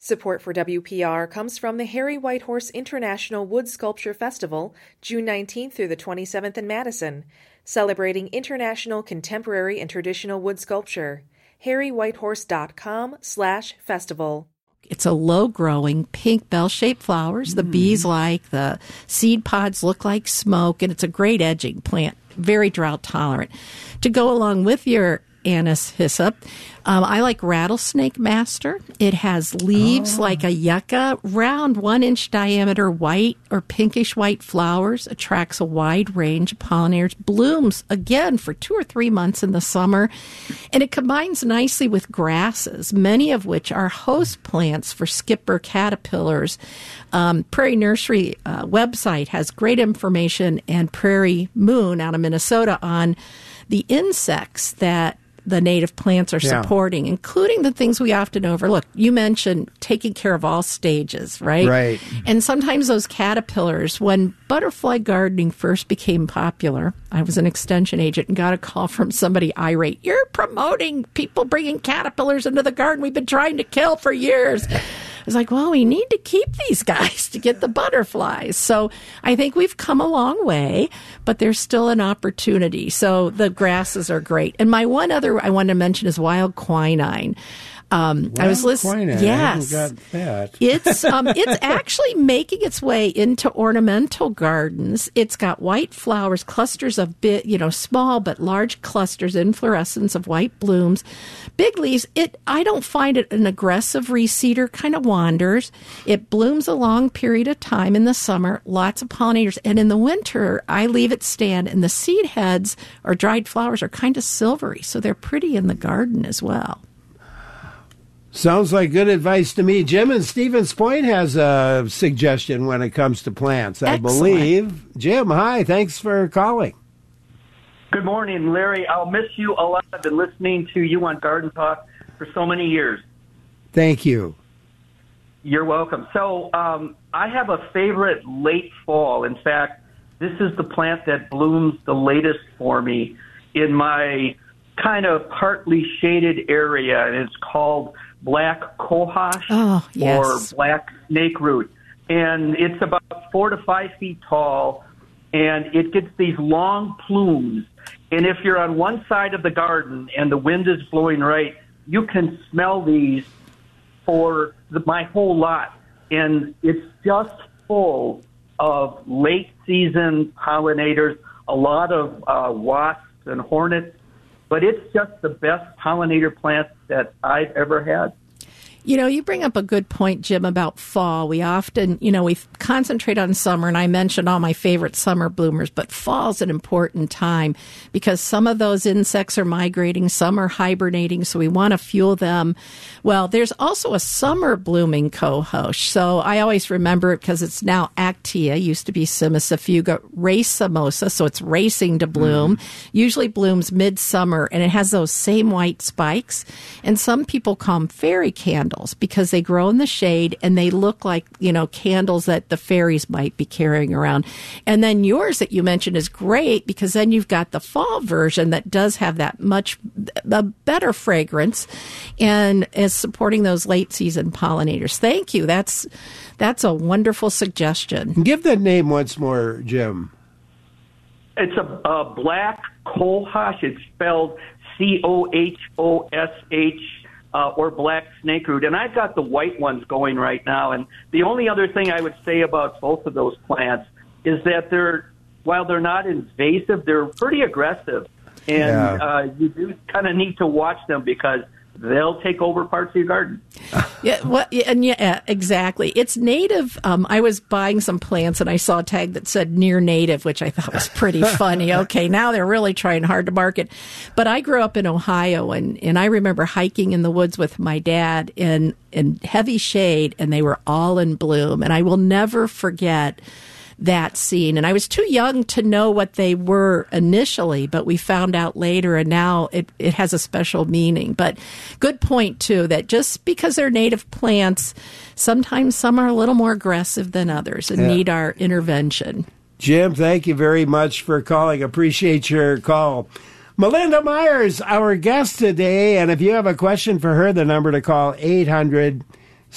Support for WPR comes from the Harry Whitehorse International Wood Sculpture Festival, June 19th through the 27th in Madison, celebrating international contemporary and traditional wood sculpture. harrywhitehorse.com/festival. It's a low-growing pink bell-shaped flowers. The bees like, the seed pods look like smoke, and it's a great edging plant, very drought-tolerant. To go along with your anise hyssop, I like Rattlesnake Master. It has leaves like a yucca, round 1-inch diameter white or pinkish white flowers, attracts a wide range of pollinators, blooms again for 2 or 3 months in the summer, and it combines nicely with grasses, many of which are host plants for skipper caterpillars. Prairie Nursery website has great information, and Prairie Moon out of Minnesota on the insects that the native plants are supporting, including the things we often overlook. You mentioned taking care of all stages, right? Right. And sometimes those caterpillars, when butterfly gardening first became popular, I was an extension agent and got a call from somebody irate. You're promoting people bringing caterpillars into the garden we've been trying to kill for years. I was like, well, we need to keep these guys to get the butterflies. So I think we've come a long way, but there's still an opportunity. So the grasses are great. And my one other I wanted to mention is wild quinine. I was listening. Yes, I haven't got that. It's actually making its way into ornamental gardens. It's got white flowers, clusters of small but large clusters, inflorescence of white blooms, big leaves. I don't find it an aggressive reseeder. Kind of wanders. It blooms a long period of time in the summer. Lots of pollinators, and in the winter, I leave it stand. And the seed heads or dried flowers are kind of silvery, so they're pretty in the garden as well. Sounds like good advice to me. Jim in Stevens Point has a suggestion when it comes to plants, I believe. Jim, hi. Thanks for calling. Good morning, Larry. I'll miss you a lot. I've been listening to you on Garden Talk for so many years. Thank you. You're welcome. So I have a favorite late fall. In fact, this is the plant that blooms the latest for me in my kind of partly shaded area, and it's called black cohosh or black snake root. And it's about 4 to 5 feet tall, and it gets these long plumes. And if you're on one side of the garden and the wind is blowing right, you can smell these for my whole lot. And it's just full of late season pollinators, a lot of wasps and hornets. But it's just the best pollinator plant that I've ever had. You know, you bring up a good point, Jim, about fall. We often, we concentrate on summer, and I mentioned all my favorite summer bloomers, but fall's an important time because some of those insects are migrating, some are hibernating, so we want to fuel them. Well, there's also a summer blooming cohosh, so I always remember it because it's now Actea, used to be Cimicifuga racemosa, so it's racing to bloom, usually blooms midsummer, and it has those same white spikes, and some people call them fairy candles because they grow in the shade and they look like, candles that the fairies might be carrying around. And then yours that you mentioned is great because then you've got the fall version that does have that a better fragrance and is supporting those late season pollinators. Thank you. That's a wonderful suggestion. Give that name once more, Jim. It's a black cohosh. It's spelled COHOSH. Or black snake root. And I've got the white ones going right now. And the only other thing I would say about both of those plants is that while they're not invasive, they're pretty aggressive. And you do kind of need to watch them because they'll take over parts of your garden. Yeah, exactly. It's native. I was buying some plants and I saw a tag that said near native, which I thought was pretty funny. Okay, now they're really trying hard to market. But I grew up in Ohio and I remember hiking in the woods with my dad in heavy shade and they were all in bloom. And I will never forget that scene. And I was too young to know what they were initially, but we found out later, and now it has a special meaning. But good point, too, that just because they're native plants, sometimes some are a little more aggressive than others and need our intervention. Jim, thank you very much for calling. Appreciate your call. Melinda Myers, our guest today, and if you have a question for her, the number to call, 800